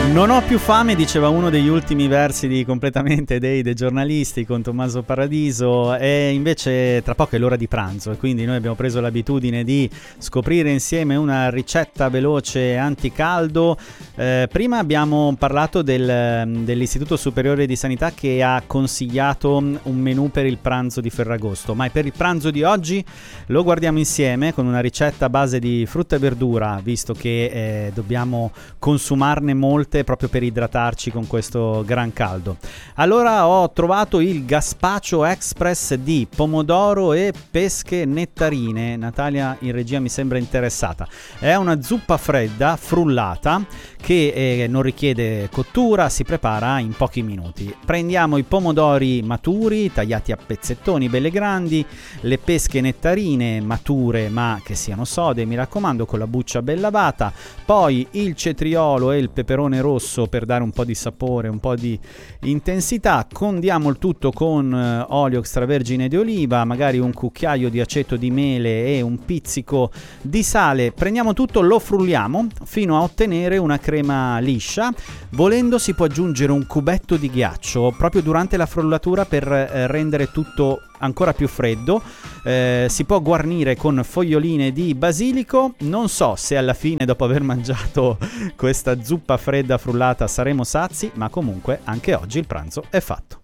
Non ho più fame, diceva uno degli ultimi versi di Completamente dei giornalisti con Tommaso Paradiso, e invece tra poco è l'ora di pranzo e quindi noi abbiamo preso l'abitudine di scoprire insieme una ricetta veloce anticaldo. Prima abbiamo parlato dell'Istituto Superiore di Sanità che ha consigliato un menù per il pranzo di Ferragosto, ma per il pranzo di oggi lo guardiamo insieme con una ricetta a base di frutta e verdura, visto che dobbiamo consumarne molte proprio per idratarci con questo gran caldo. Allora ho trovato il gazpacho express di pomodoro e pesche nettarine. Natalia in regia mi sembra interessata. È una zuppa fredda frullata che non richiede cottura, si prepara in pochi minuti. Prendiamo i pomodori maturi tagliati a pezzettoni belle grandi, le pesche nettarine mature ma che siano sode, mi raccomando, con la buccia ben lavata, poi il cetriolo e il peperone rosso per dare un po' di sapore, un po' di intensità. Condiamo il tutto con olio extravergine di oliva, magari un cucchiaio di aceto di mele e un pizzico di sale. Prendiamo tutto, lo frulliamo fino a ottenere una crema liscia. Volendo si può aggiungere un cubetto di ghiaccio proprio durante la frullatura per rendere tutto ancora più freddo. Si può guarnire con foglioline di basilico. Non so se alla fine, dopo aver mangiato questa zuppa fredda frullata, saremo sazi, ma comunque anche oggi il pranzo è fatto.